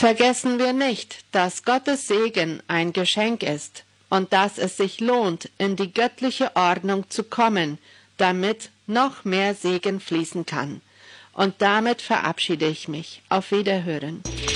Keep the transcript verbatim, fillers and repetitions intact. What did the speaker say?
Vergessen wir nicht, dass Gottes Segen ein Geschenk ist und dass es sich lohnt, in die göttliche Ordnung zu kommen, damit noch mehr Segen fließen kann. Und damit verabschiede ich mich. Auf Wiederhören.